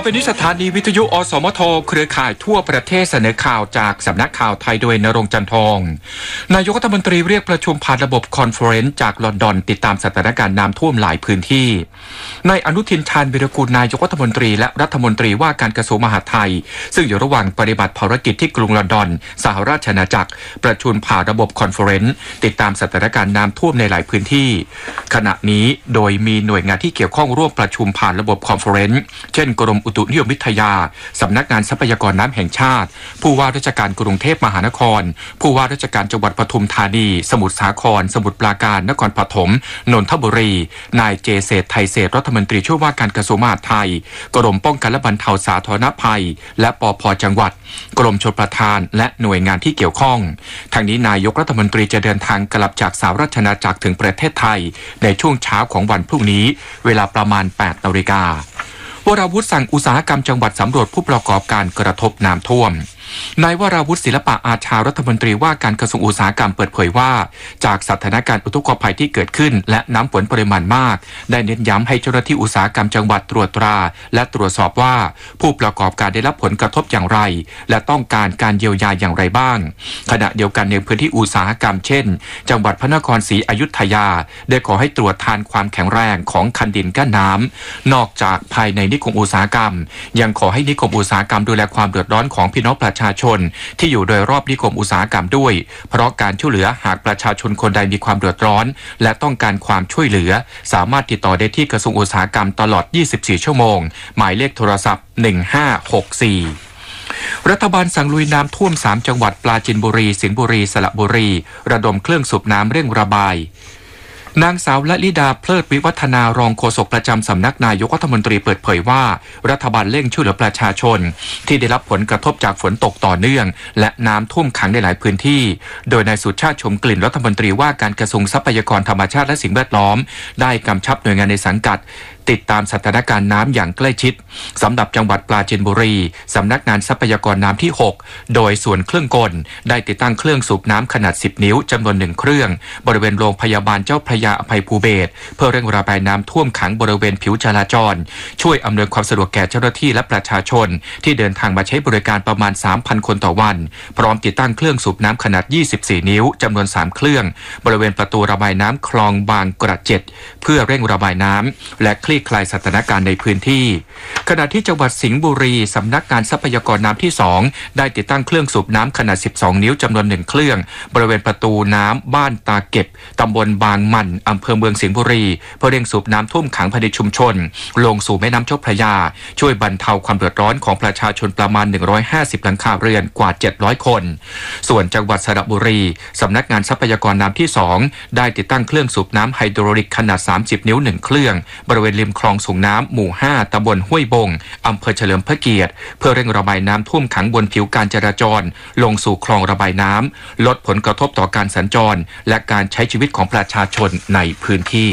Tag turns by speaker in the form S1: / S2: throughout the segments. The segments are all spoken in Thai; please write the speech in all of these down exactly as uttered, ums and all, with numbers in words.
S1: ไปนี้สถานีวิทยุอสมทเครือข่ายทั่วประเทศเสนอข่าวจากสำนักข่าวไทยโดยณรงค์จันทองนายกรัฐมนตรีเรียกประชุมผ่านระบบคอนเฟอเรนซ์จากลอนดอนติดตามสถานการณ์น้ำท่วมหลายพื้นที่นายอนุทินชาญวิรากูลนายกรัฐมนตรีและรัฐมนตรีว่าการกระทรวงมหาดไทยซึ่งอยู่ระหว่างปฏิบัติภารกิจที่กรุงลอนดอนสหราชอาณาจักรประชุมผ่านระบบคอนเฟอเรนซ์ติดตามสถานการณ์น้ำท่วมในหลายพื้นที่ขณะนี้โดยมีหน่วยงานที่เกี่ยวข้องร่วมประชุมผ่านระบบคอนเฟอเรนซ์เช่นกรมอุตุนิยมวิทยาสำนักงานทรัพยากรน้ำแห่งชาติผู้ว่าราชการกรุงเทพมหานครผู้ว่าราชการจังหวัดปทุมธานีสมุทรสาครสมุทรปราการนครปฐมนนทบุรีนายเจเศรษฐ์ไทยเศรษฐ์รัฐมนตรีช่วยว่าการกระทรวงมหาดไทยกรมป้องกันและบรรเทาสาธารณภัยและปภ.จังหวัดกรมชลประทานและหน่วยงานที่เกี่ยวข้องทางนี้นายกรัฐมนตรีจะเดินทางกลับจากสหราชอาณาจักรถึงประเทศไทยในช่วงเช้าของวันพรุ่งนี้เวลาประมาณ แปดนาฬิกาวราวุฒิสั่งอุตสาหกรรมจังหวัดสำรวจผู้ประกอบการกระทบน้ำท่วมนายวราวุฒิศิลปะอาชารัฐมนตรีว่าการกระทรวงอุตสาหกรรมเปิดเผยว่าจากสถานการณ์อุทกภัยที่เกิดขึ้นและน้ำฝนปริมาณมากได้เน้นย้ำให้เจ้าหน้าที่อุตสาหกรรมจังหวัดตรวจตราและตรวจสอบว่าผู้ประกอบการได้รับผลกระทบอย่างไรและต้องการการเยียวยาอย่างไรบ้างขณะเดียวกันในพื้นที่อุตสาหกรรมเช่นจังหวัดพระนครศรีอยุธยาได้ขอให้ตรวจทานความแข็งแรงของคันดินกั้นน้ำนอกจากภายในนิคมอุตสาหกรรมยังขอให้นิคมอุตสาหกรรมดูแลความเดือดร้อนของพี่น้องประชาชนที่อยู่โดยรอบนิคมอุตสาหกรรมด้วยเพราะการช่วยเหลือหากประชาชนคนใดมีความเดือดร้อนและต้องการความช่วยเหลือสามารถติดต่อได้ที่กระทรวงอุตสาหกรรมตลอดยี่สิบสี่ชั่วโมงหมายเลขโทรศัพท์หนึ่งห้าหกสี่รัฐบาลสั่งลุยน้ำท่วมสามจังหวัดปราจีนบุรีสิงห์บุรีสระบุรีระดมเครื่องสูบน้ำเร่งระบายนางสาวละลิดาเพลิดวิวัฒนารองโฆษกประจำสำนักนายกรัฐมนตรีเปิดเผยว่ารัฐบาลเร่งช่วยเหลือประชาชนที่ได้รับผลกระทบจากฝนตกต่อเนื่องและน้ำท่วมขังในหลายพื้นที่โดยนายสุชาติชมกลิ่นรัฐมนตรีว่าการกระทรวงทรัพยากรธรรมชาติและสิ่งแวดล้อมได้กำชับหน่วยงานในสังกัดติดตามสถานการณ์น้ำอย่างใกล้ชิดสำหรับจังหวัดปราจีนบุรีสำนักงานทรัพยากรน้ำที่หกโดยส่วนเครื่องกลได้ติดตั้งเครื่องสูบน้ำขนาดสิบนิ้วจำนวนหนึ่งเครื่องบริเวณโรงพยาบาลเจ้าพระยาอภัยภูเบศรเพื่อเร่งระบายน้ำท่วมขังบริเวณผิวจราจรช่วยอำนวยความสะดวกแก่เจ้าหน้าที่และประชาชนที่เดินทางมาใช้บริการประมาณ สามพัน คนต่อวันพร้อมติดตั้งเครื่องสูบน้ำขนาดยี่สิบสี่นิ้วจำนวนสามเครื่องบริเวณประตูระบายน้ำคลองบางกระเจ็ดเพื่อเร่งระบายน้ำและคลี่คลายสถานการณ์ในพื้นที่ขณะที่จังหวัดสิงห์บุรีสำนักงานทรัพยากรน้ำที่สองได้ติดตั้งเครื่องสูบน้ำขนาดสิบสองนิ้วจำนวนหนึ่งเครื่องบริเวณประตูน้ำบ้านตาเก็บตำบลบางมันอำเภอเมืองสิงห์บุรีเพื่อเร่งสูบน้ำท่วมขังภายในชุมชนลงสู่แม่น้ำเจ้าพระยาช่วยบรรเทาความเดือดร้อนของประชาชนประมาณหนึ่งร้อยห้าสิบหลังคาเรือนกว่าเจ็ดร้อยคนส่วนจังหวัดสระบุรีสำนักงานทรัพยากรน้ำที่สองได้ติดตั้งเครื่องสูบน้ำไฮโดรลิกขนาดสามสิบนิ้วหนึ่งเครื่องบริเวณริมคลองส่งน้ำหมู่ห้าตำบลห้วยบงอำเภอเฉลิมพระเกียรติเพื่อเร่งระบายน้ำท่วมขังบนผิวการจราจรลงสู่คลองระบายน้ำลดผลกระทบต่อการสัญจรและการใช้ชีวิตของประชาชนในพื้นที่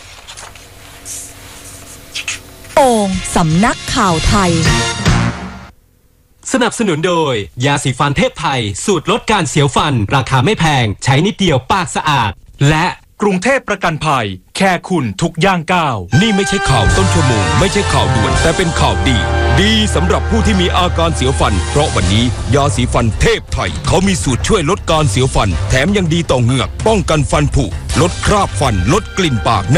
S2: โอ่งสำนักข่าวไทย
S3: สนับสนุนโดยยาสีฟันเทพไทยสูตรลดการเสียวฟันราคาไม่แพงใช้นิดเดียวปากสะอาดและ
S4: กรุงเทพประกันภัยแค่คุณทุกย่างก้าว
S5: นี่ไม่ใช่ข่าวต้นชั่วโมงไม่ใช่ข่าวด่วนแต่เป็นข่าวดีดีสำหรับผู้ที่มีอาการเสียวฟันเพราะวันนี้ยาสีฟันเทพไทยเขามีสูตรช่วยลดการเสียวฟันแถมยังดีต่อเหงือกป้องกันฟันผุลดคราบฟันลดกลิ่นปาก